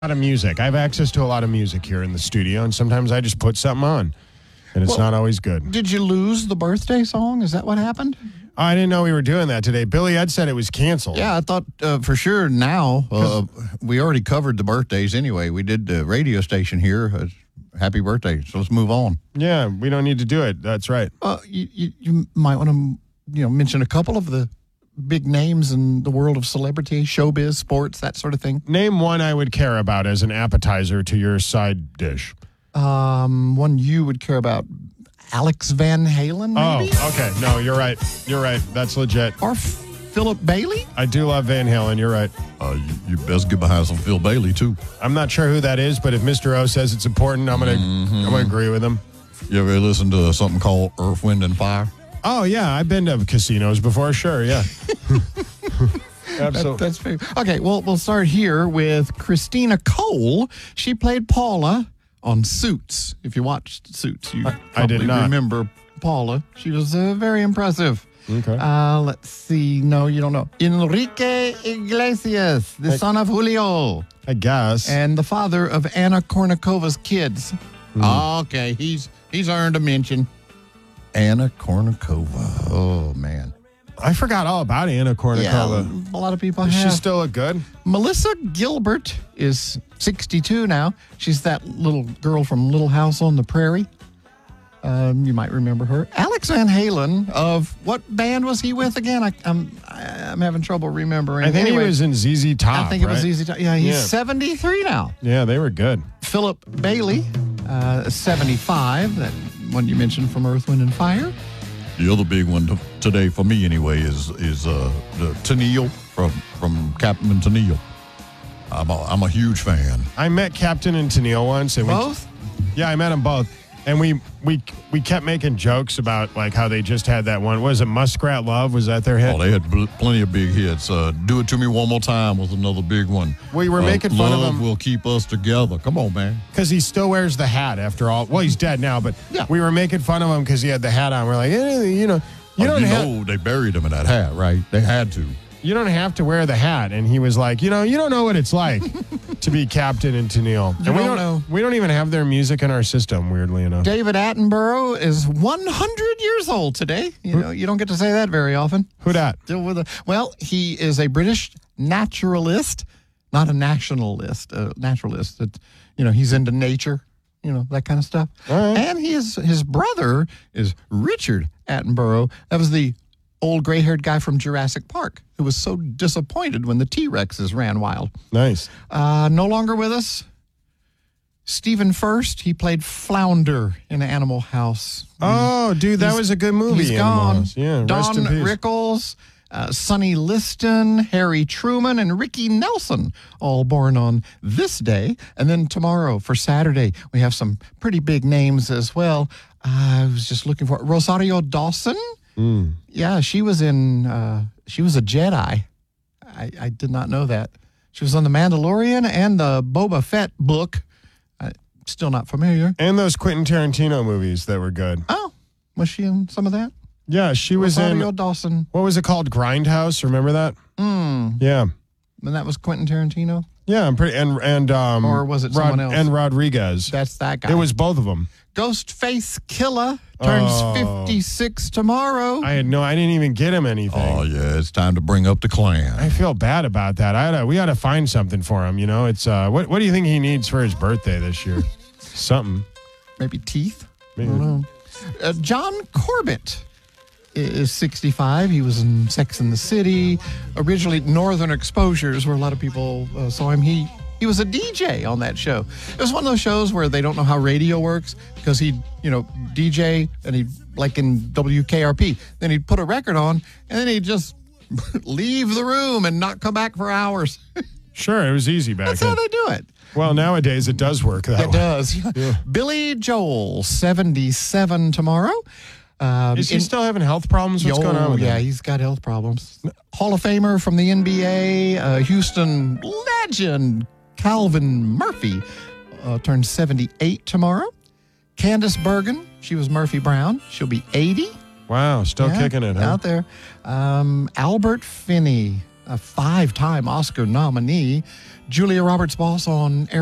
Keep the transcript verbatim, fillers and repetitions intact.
A lot of music. I have access to a lot of music here in the studio, and sometimes I just put something on, and it's Well, not always good. Did you lose the birthday song? Is that what happened? I didn't know we were doing that today. Billy Ed said it was canceled. Yeah, I thought uh, for sure now. Uh, we already covered the birthdays anyway. We did the radio station here. Uh, happy birthday. So let's move on. Yeah, we don't need to do it. That's right. Uh, you, you, you might want to you know, mention a couple of the big names in the world of celebrity, showbiz, sports, that sort of thing. Name one I would care about as an appetizer to your side dish. Um, one you would care about, Alex Van Halen, maybe? Oh, okay. No, you're right. You're right. That's legit. Or Philip Bailey? I do love Van Halen. You're right. Uh, you, you best get behind some Phil Bailey, too. I'm not sure who that is, but if Mister O says it's important, I'm going to Mm-hmm. I'm gonna agree with him. You ever listen to something called Earth, Wind, and Fire? Oh, yeah. I've been to casinos before. Sure, yeah. Absolutely. That, that's fair. Okay, well, we'll start here with Christina Cole. She played Paula on Suits. If you watched Suits, you I- I probably did not. remember Paula. She was uh, very impressive. Okay. Uh, let's see. No, you don't know. Enrique Iglesias, the Hey. son of Julio, I guess. and the father of Anna Kournikovas' kids. Okay, he's he's earned a mention. Anna Kournikova. Oh, man. I forgot all about Anna Kournikova. Yeah, a lot of people Does have. she still look good? Melissa Gilbert is sixty-two now. She's that little girl from Little House on the Prairie. Um, you might remember her. Alex Van Halen, of what band was he with again? I, I'm I'm having trouble remembering. I think Anyway, he was in Z Z Top. I think it was right? easy to. Yeah, he's Yeah. seventy-three now. Yeah, they were good. Philip Bailey, uh, seventy-five. That one you mentioned from Earth, Wind, and Fire. The other big one t- today for me, anyway, is is uh, the Tennille from from Captain Tennille. I'm a, I'm a huge fan. I met Captain and Tennille once. And we, Both? Yeah, I met them both. And we, we we kept making jokes about like how they just had that one. What was it, Muskrat Love? Was that their hit? Oh, they had bl- plenty of big hits. Uh, Do It To Me One More Time was another big one. We were Uh, making fun of Love him. Will Keep Us Together. Come on, man. Because he still wears the hat after all. Well, he's dead now, but Yeah. we were making fun of him because he had the hat on. We're like, eh, you know, you Oh, don't you have know they buried him in that hat, right? They had to. you don't have to wear the hat. And he was like, you know, you don't know what it's like to be Captain and Tennille. You And we don't don't know. We don't even have their music in our system. Weirdly enough. David Attenborough is one hundred years old today. You know, you don't get to say that very often. Who dat? Still with a, well, he is a British naturalist, not a nationalist. A naturalist. That, you know, he's into nature. You know, that kind of stuff. All right. And he is, his brother is Richard Attenborough. That was the old gray-haired guy from Jurassic Park who was so disappointed when the T-Rexes ran wild. Nice. Uh, no longer with us. Stephen First, he played Flounder in Animal House. Oh, dude, that He's- was a good movie. He's Animal gone. House. Yeah, rest Don in peace. Rickles, uh, Sonny Liston, Harry Truman, and Ricky Nelson, all born on this day. And then tomorrow, for Saturday, we have some pretty big names as well. Uh, I was just looking for Rosario Dawson. Mm. Yeah, she was in. Uh, she was a Jedi. I, I did not know that. She was on The Mandalorian and the Boba Fett book. I, still not familiar. And those Quentin Tarantino movies that were good. Oh, was she in some of that? Yeah, she was Rosario in. Dawson. What was it called? Grindhouse. Remember that? Mm. Yeah. And that was Quentin Tarantino? Yeah, I'm pretty. And and um. Or was it someone else? And Rodriguez. That's that guy. It was both of them. Ghostface Killer turns Oh. fifty-six tomorrow. I had no. I didn't even get him anything. Oh, yeah, it's time to bring up the clan. I feel bad about that. I gotta, we got to find something for him. You know, it's uh. What What do you think he needs for his birthday this year? Something. Maybe teeth? Maybe. I don't know. Uh, John Corbett i- is sixty-five. He was in Sex and the City. Originally, Northern Exposures, where a lot of people uh, saw him. He he was a D J on that show. It was one of those shows where they don't know how radio works because he'd, you know, D J and he'd, like in W K R P, then he'd put a record on and then he'd just leave the room and not come back for hours. Sure, it was easy back That's then. how they do it. Well, nowadays it does work that It way. does. Billy Joel, seventy-seven tomorrow. Um, Is he in- still having health problems? What's Yo, going on with yeah, him? he's got health problems. Hall of Famer from the N B A, uh, Houston legend Calvin Murphy uh, turns seventy-eight tomorrow. Candace Bergen, she was Murphy Brown. She'll be eighty. Wow, still Yeah, kicking it, huh? out there. Um, Albert Finney, a five-time Oscar nominee. Julia Roberts Moss on